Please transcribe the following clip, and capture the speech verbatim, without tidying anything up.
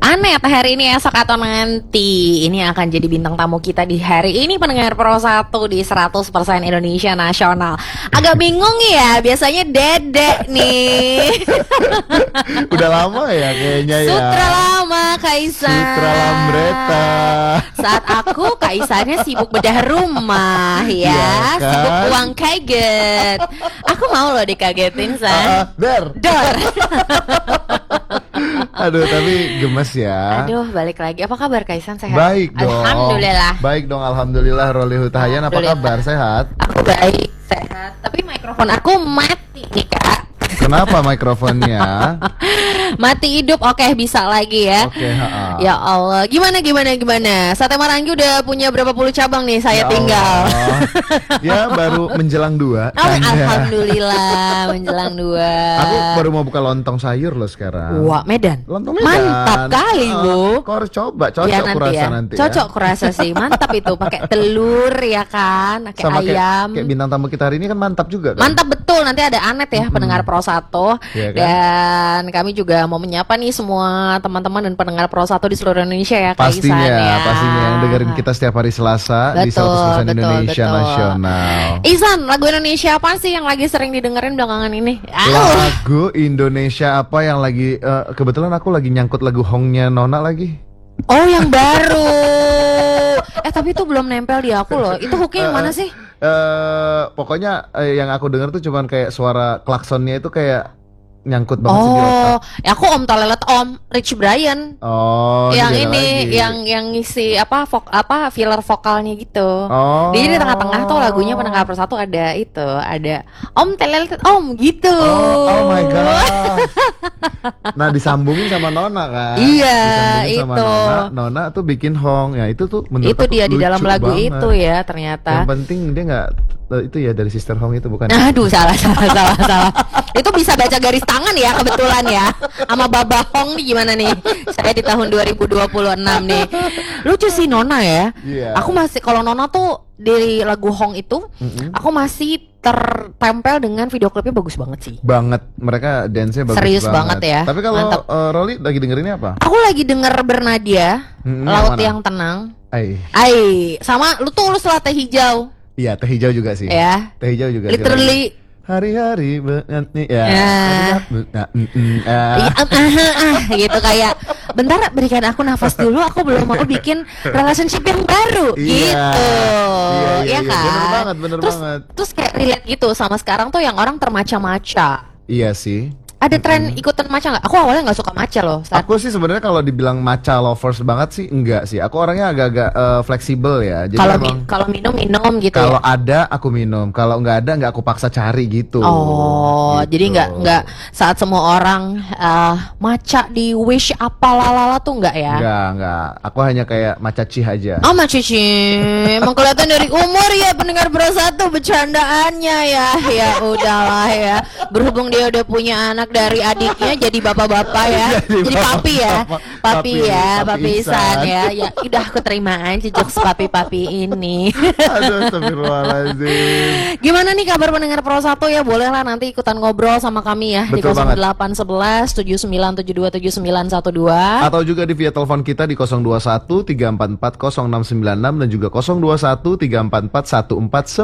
Anet hari ini, esok atau nanti. Ini akan jadi bintang tamu kita di hari ini, pendengar Pro satu di seratus persen Indonesia Nasional. Agak bingung ya, biasanya Dedek nih. Udah lama ya kayaknya ya. Sutra lama Kaisan. Sutra Lambreta. Saat aku Kaisannya sibuk bedah rumah ya, Ya kan? sibuk uang kaget. Aku mau loh dikagetin San. Uh, der. Dor. Aduh, tapi gemes ya. Aduh, balik lagi. Apa kabar Kaisan, sehat? Baik dong. Alhamdulillah. Baik dong, alhamdulillah. Roli Hutahayan, apa kabar? Sehat? Aku baik, sehat. Tapi mikrofon aku mati nih Kak. Kenapa mikrofonnya? Mati hidup, oke bisa lagi ya. Oke, ha-ha. Ya Allah, gimana gimana gimana? Sate Marangi udah punya berapa puluh cabang nih? Saya Ya tinggal. Allah. Ya baru menjelang dua. Oh, Canda. alhamdulillah menjelang dua. Aku baru mau buka lontong sayur loh sekarang. Wah, Medan. Lontong Medan. Mantap kali, Ah, Bu. Kau harus coba, cocok Ya, aku nanti rasa ya. nanti. Cocok ya. kurasa sih, mantap itu pakai telur ya kan, pakai Sama ayam. Kayak, kayak bintang tamu kita hari ini kan mantap juga kan. Mantap betul, nanti ada Anet ya, pendengar Pro satu. Iya kan? Dan kami juga mau menyapa nih semua teman-teman dan pendengar Pro satu di seluruh Indonesia ya, Kak Pastinya, Isan ya. pastinya yang dengerin kita setiap hari Selasa di Betul, seratus persen betul, Indonesia betul. Nasional. Isan, lagu Indonesia apa sih yang lagi sering didengerin belakangan ini? Au. Lagu Indonesia apa yang lagi eh, kebetulan aku lagi nyangkut lagu Hongnya Nona lagi. Oh, yang baru. Eh, tapi itu belum nempel di aku loh. Itu hooknya yang mana sih? Eh pokoknya eh, yang aku dengar tuh cuman kayak suara klaksonnya itu kayak nyangkut banget sih di otak. Oh, ya aku Om Tolelet Om Rich Brian. Oh, yang beda ini, lagi. yang yang ngisi apa vok, apa filler vokalnya gitu. Oh. Jadi di tengah-tengah tuh lagunya pendengar persatu ada itu, ada Om Tolelet Om gitu. Oh, oh my god. Nah, disambungin sama Nona kan. Iya, Disambungin sama itu. Nona, Nona tuh bikin Hong. Ya, itu tuh menurut Itu aku dia di lucu dalam lagu banget. itu ya ternyata. Yang penting dia nggak eh, itu ya dari Sister Hong itu bukan. Aduh, salah salah salah salah. Itu bisa baca garis tangan ya kebetulan ya. Sama Baba Hong nih gimana nih? Saya di tahun dua ribu dua puluh enam nih. Lucu sih Nona ya. Iya. Aku masih kalau Nona tuh dari lagu Hong itu, Mm-mm. aku masih tertempel dengan video klipnya bagus banget sih. Banget, mereka dance-nya bagus Serius banget. banget ya. Tapi kalau Mantap. eh, Rolly lagi dengerinnya apa? Aku lagi denger Bernadia, Mm-mm, Laut yang mana? yang Tenang. Ai. Ai, sama lu tulus lah Teh Hijau. Iya, teh hijau juga sih. Ya. Teh hijau juga. sih, Rolly. Literally. Hari-hari berganti ya. Ya. Nah, mm, mm, ah. Iya, ah, ah, ah, gitu kayak bentar berikan aku nafas dulu, aku belum mau bikin relationship yang baru Iya. gitu. Iya, iya, ya iya. kan? Bener banget, bener terus, banget. Terus kayak relate gitu sama sekarang tuh yang orang termaca-maca. Iya sih. Ada tren ikutan maca nggak? Aku awalnya nggak suka maca loh. Saat Aku sih sebenarnya kalau dibilang matcha lovers banget sih enggak sih. Aku orangnya agak-agak eh, fleksibel ya. Jadi kalau emang mi- kalau minum minum gitu kalau ya. ada aku minum, kalau nggak ada nggak aku paksa cari gitu. Oh, Gitu. jadi nggak nggak saat semua orang eh, maca di wish apa lalala tuh nggak ya? Nggak, nggak. Aku hanya kayak matcha cih aja. Oh, Mak Cici, emang kelihatan dari umur ya pendengar Pro satu bercandaannya ya. Ya udahlah ya. Berhubung dia udah punya anak dari adiknya jadi bapak-bapak ya. Jadi Jadi papi ya. bapak-bapak. Papi Papi, ya, papi papi Isan Isan. ya. Ya udah aku terima aja jokes papi-papi ini. Aduh, astagfirullahaladzim. Gimana nih kabar pendengar Pro satu ya? Boleh lah nanti ikutan ngobrol sama kami ya di Betul nol banget. delapan satu satu tujuh sembilan tujuh dua tujuh sembilan satu dua. Atau juga di via telepon kita di nol dua satu tiga empat empat nol enam sembilan enam dan juga nol dua satu tiga empat empat satu empat sembilan